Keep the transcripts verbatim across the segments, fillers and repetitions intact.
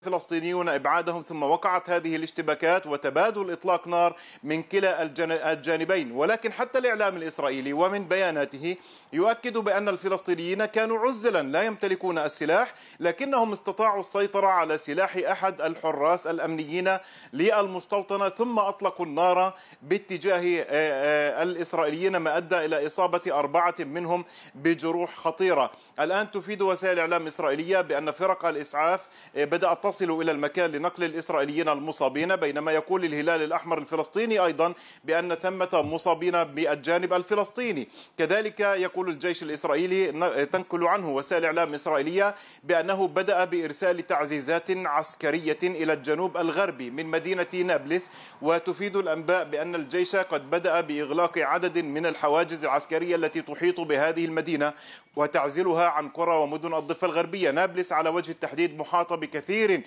الفلسطينيون إبعادهم، ثم وقعت هذه الاشتباكات وتبادل إطلاق نار من كلا الجانبين. ولكن حتى الإعلام الإسرائيلي ومن بياناته يؤكد بأن الفلسطينيين كانوا عزلا لا يمتلكون السلاح، لكنهم استطاعوا السيطرة على سلاح أحد الحراس الأمنيين للمستوطنة ثم أطلقوا النار باتجاه الإسرائيليين، ما أدى إلى إصابة أربعة منهم بجروح خطيرة. الآن تفيد وسائل الإعلام الإسرائيلية بأن فرق الإسعاف بدأت تصل إلى المكان لنقل الإسرائيليين المصابين، بينما يقول الهلال الأحمر الفلسطيني أيضا بأن ثمة مصابين بالجانب الفلسطيني. كذلك يقول الجيش الإسرائيلي، تنقل عنه وسائل إعلام إسرائيلية، بأنه بدأ بإرسال تعزيزات عسكرية إلى الجنوب الغربي من مدينة نابلس. وتفيد الأنباء بأن الجيش قد بدأ بإغلاق عدد من الحواجز العسكرية التي تحيط بهذه المدينة وتعزلها عن قرى ومدن الضفة الغربية. نابلس على وجه التحديد محاطة بكثير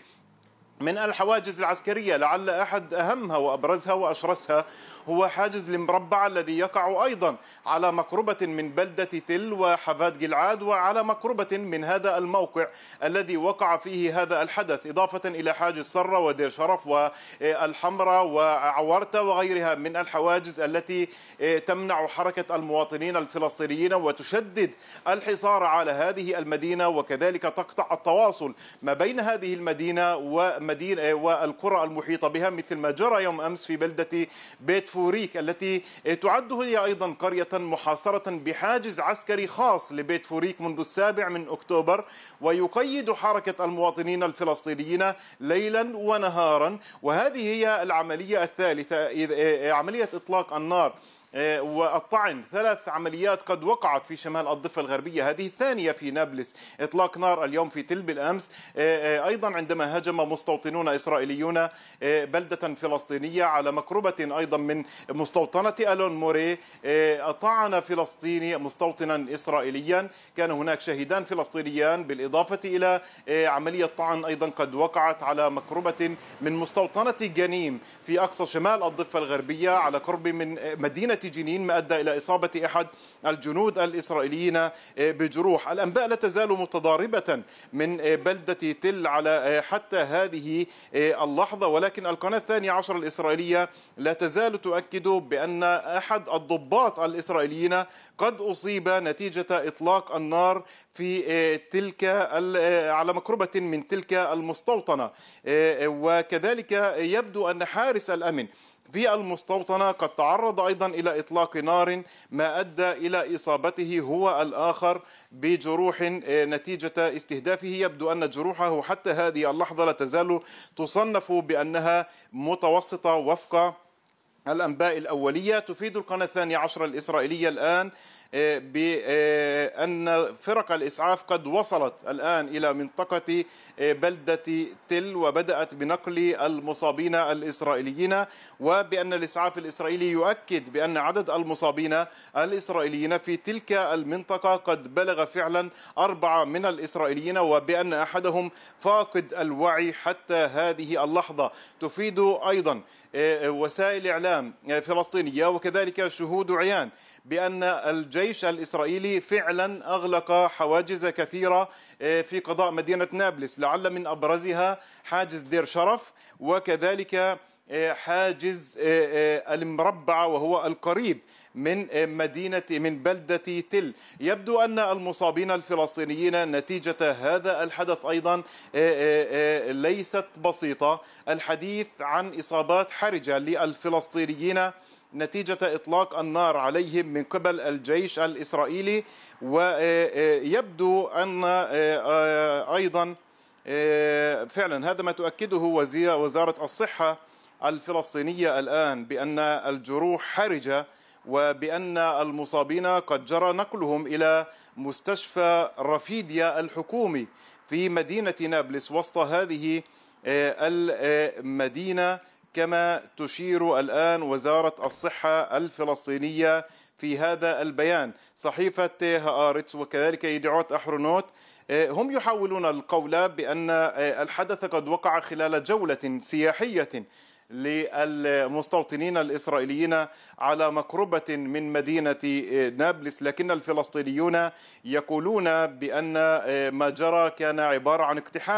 من الحواجز العسكرية، لعل أحد أهمها وأبرزها وأشرسها هو حاجز المربع الذي يقع أيضا على مقربة من بلدة تل وحفاد جلعاد، وعلى مقربة من هذا الموقع الذي وقع فيه هذا الحدث، إضافة إلى حاجز سرة ودير شرف والحمراء وعورتة وغيرها من الحواجز التي تمنع حركة المواطنين الفلسطينيين وتشدد الحصار على هذه المدينة، وكذلك تقطع التواصل ما بين هذه المدينة و مدينة والقرى المحيطة بها، مثل ما جرى يوم أمس في بلدة بيت فوريك التي تعد هي أيضا قرية محاصرة بحاجز عسكري خاص لبيت فوريك منذ السابع من أكتوبر، ويقيد حركة المواطنين الفلسطينيين ليلا ونهارا. وهذه هي العملية الثالثة، عملية إطلاق النار والطعن، ثلاث عمليات قد وقعت في شمال الضفة الغربية، هذه الثانية في نابلس. إطلاق نار اليوم في تل بالأمس، أيضا عندما هجم مستوطنون إسرائيليون بلدة فلسطينية على مقربة أيضا من مستوطنة ألون موري، طعن فلسطيني مستوطنا إسرائيليا، كان هناك شهيدان فلسطينيان، بالإضافة إلى عملية طعن أيضا قد وقعت على مقربة من مستوطنة جنيم في أقصى شمال الضفة الغربية على قرب من مدينة جنين، ما أدى إلى إصابة أحد الجنود الإسرائيليين بجروح. الأنباء لا تزال متضاربة من بلدة تل على حتى هذه اللحظة، ولكن القناة الثانية عشر الإسرائيلية لا تزال تؤكد بأن أحد الضباط الإسرائيليين قد أصيب نتيجة إطلاق النار في تلك على مقربة من تلك المستوطنة. وكذلك يبدو أن حارس الأمن في المستوطنة قد تعرض أيضا إلى إطلاق نار، ما أدى إلى إصابته هو الآخر بجروح نتيجة استهدافه. يبدو أن جروحه حتى هذه اللحظة لا تزال تصنف بأنها متوسطة وفق الأنباء الأولية. تفيد القناة الثانية عشر الإسرائيلية الآن بأن فرق الإسعاف قد وصلت الآن إلى منطقة بلدة تل وبدأت بنقل المصابين الإسرائيليين، وبأن الإسعاف الإسرائيلي يؤكد بأن عدد المصابين الإسرائيليين في تلك المنطقة قد بلغ فعلا أربعة من الإسرائيليين، وبأن أحدهم فاقد الوعي حتى هذه اللحظة. تفيد أيضا وسائل إعلام فلسطينية وكذلك شهود عيان بأن الجيش الإسرائيلي فعلا أغلق حواجز كثيرة في قضاء مدينة نابلس، لعل من أبرزها حاجز دير شرف وكذلك حاجز المربع وهو القريب من مدينة من بلدة تل. يبدو أن المصابين الفلسطينيين نتيجة هذا الحدث أيضا ليست بسيطة. الحديث عن إصابات حرجة للفلسطينيين نتيجة إطلاق النار عليهم من قبل الجيش الإسرائيلي، ويبدو أن أيضا فعلا هذا ما تؤكده وزارة الصحة الفلسطينية الآن، بأن الجروح حرجة وبأن المصابين قد جرى نقلهم إلى مستشفى رفيديا الحكومي في مدينة نابلس وسط هذه المدينة، كما تشير الآن وزارة الصحة الفلسطينية في هذا البيان. صحيفة هآرتس وكذلك يدعوت أحرونوت هم يحاولون القول بأن الحدث قد وقع خلال جولة سياحية للمستوطنين الإسرائيليين على مقربة من مدينة نابلس، لكن الفلسطينيون يقولون بأن ما جرى كان عبارة عن اقتحام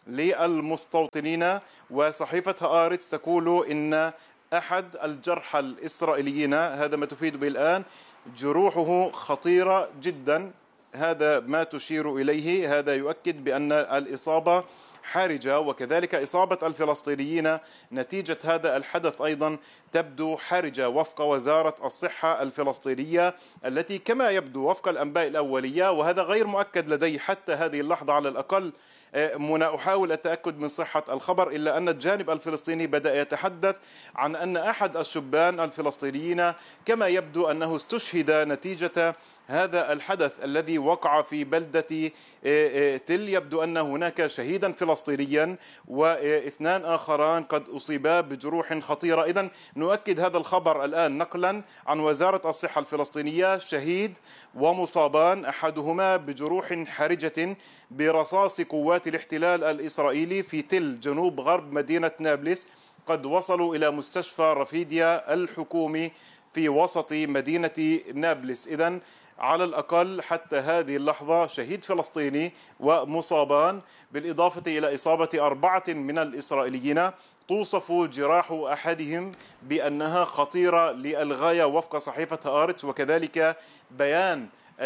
للمستوطنين. وصحيفة هآرتس تقول إن أحد الجرحى الإسرائيليين، هذا ما تفيد به الآن، جروحه خطيرة جدا، هذا ما تشير إليه. هذا يؤكد بأن الإصابة حرجة، وكذلك إصابة الفلسطينيين نتيجة هذا الحدث أيضا تبدو حرجة وفق وزارة الصحة الفلسطينية، التي كما يبدو وفق الأنباء الأولية، وهذا غير مؤكد لدي حتى هذه اللحظة على الأقل، منى أحاول التأكد من صحة الخبر، إلا أن الجانب الفلسطيني بدأ يتحدث عن أن أحد الشبان الفلسطينيين كما يبدو أنه استشهد نتيجة هذا الحدث الذي وقع في بلدة تل. يبدو أن هناك شهيدا فلسطينيا واثنان آخران قد أصيبا بجروح خطيرة. إذن نؤكد هذا الخبر الآن نقلا عن وزارة الصحة الفلسطينية: شهيد ومصابان، أحدهما بجروح حرجة برصاص قوات الاحتلال الإسرائيلي في تل جنوب غرب مدينة نابلس، قد وصلوا إلى مستشفى رفيديا الحكومي في وسط مدينة نابلس. إذن على الأقل حتى هذه اللحظة شهيد فلسطيني ومصابان، بالإضافة إلى إصابة أربعة من الإسرائيليين. توصف جراح أحدهم بأنها خطيرة للغاية وفق صحيفة هآرتس، وكذلك بيان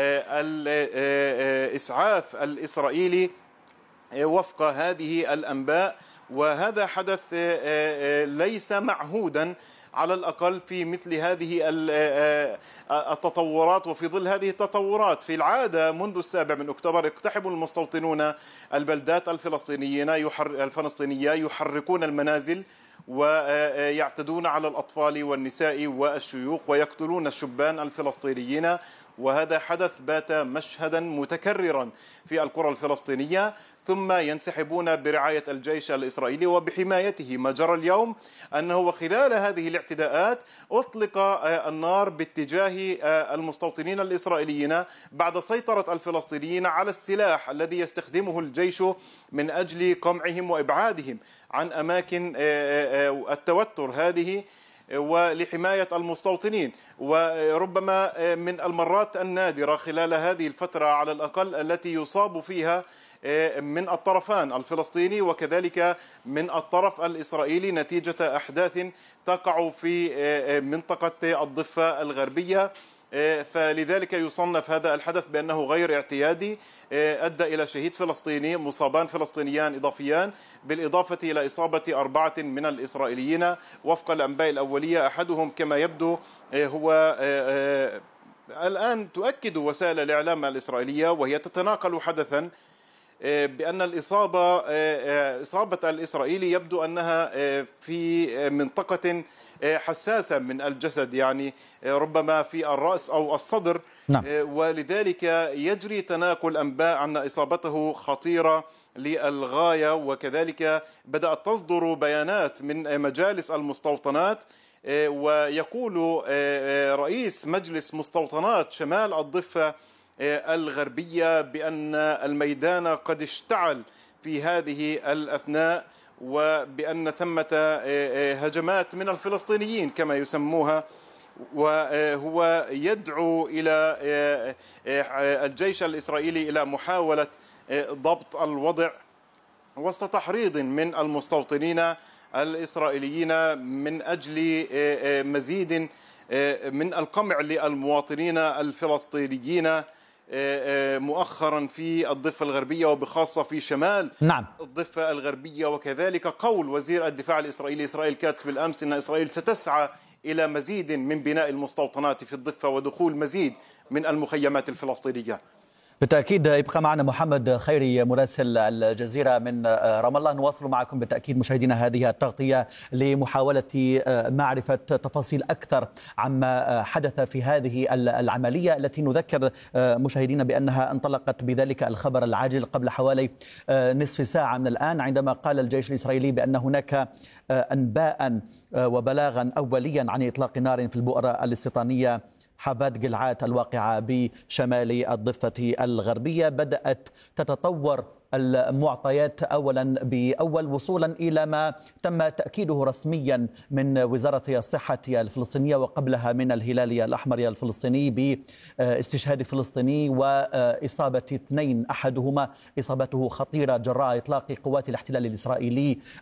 الإسعاف الإسرائيلي وفق هذه الأنباء. وهذا حدث ليس معهودا على الأقل في مثل هذه التطورات. وفي ظل هذه التطورات، في العادة منذ السابع من أكتوبر يقتحم المستوطنون البلدات الفلسطينيين الفلسطينية، يحركون المنازل ويعتدون على الأطفال والنساء والشيوخ ويقتلون الشبان الفلسطينيين. وهذا حدث بات مشهدا متكررا في القرى الفلسطينية، ثم ينسحبون برعاية الجيش الإسرائيلي وبحمايته. ما جرى اليوم أنه وخلال هذه الاعتداءات أطلق النار باتجاه المستوطنين الإسرائيليين بعد سيطرة الفلسطينيين على السلاح الذي يستخدمه الجيش من أجل قمعهم وإبعادهم عن أماكن التوتر هذه ولحماية المستوطنين. وربما من المرات النادرة خلال هذه الفترة على الأقل التي يصاب فيها من الطرفان الفلسطيني وكذلك من الطرف الإسرائيلي نتيجة أحداث تقع في منطقة الضفة الغربية. فلذلك يصنف هذا الحدث بأنه غير اعتيادي، أدى إلى شهيد فلسطيني، مصابان فلسطينيان إضافيان، بالإضافة إلى إصابة أربعة من الإسرائيليين وفق الأنباء الأولية. أحدهم كما يبدو هو الآن تؤكد وسائل الإعلام الإسرائيلية وهي تتناقل حدثا بأن الإصابة إصابة الإسرائيلي يبدو أنها في منطقة حساسة من الجسد، يعني ربما في الرأس أو الصدر. نعم. ولذلك يجري تناقل أنباء أن إصابته خطيرة للغاية، وكذلك بدأت تصدر بيانات من مجالس المستوطنات. ويقول رئيس مجلس مستوطنات شمال الضفة الغربية بأن الميدان قد اشتعل في هذه الأثناء، وبأن ثمة هجمات من الفلسطينيين كما يسموها، وهو يدعو إلى الجيش الإسرائيلي إلى محاولة ضبط الوضع وسط تحريض من المستوطنين الإسرائيليين من أجل مزيد من القمع للمواطنين الفلسطينيين مؤخرا في الضفة الغربية وبخاصة في شمال نعم. الضفة الغربية. وكذلك قول وزير الدفاع الإسرائيلي إسرائيل كاتس بالأمس أن إسرائيل ستسعى إلى مزيد من بناء المستوطنات في الضفة ودخول مزيد من المخيمات الفلسطينية. بالتأكيد. يبقى معنا محمد خيري مراسل الجزيرة من رام الله. نواصل معكم بالتأكيد مشاهدينا هذه التغطية لمحاولة معرفة تفاصيل أكثر عما حدث في هذه العملية التي نذكر مشاهدينا بأنها انطلقت بذلك الخبر العاجل قبل حوالي نصف ساعة من الآن، عندما قال الجيش الإسرائيلي بأن هناك أنباء وبلاغا أوليا عن إطلاق نار في البؤرة الاستيطانية حافات جلعاد الواقعة بشمال الضفة الغربية. بدأت تتطور المعطيات أولا بأول وصولا إلى ما تم تأكيده رسميا من وزارة الصحة الفلسطينية وقبلها من الهلال الأحمر الفلسطيني باستشهاد فلسطيني وإصابة اثنين، أحدهما إصابته خطيرة جراء إطلاق قوات الاحتلال الإسرائيلي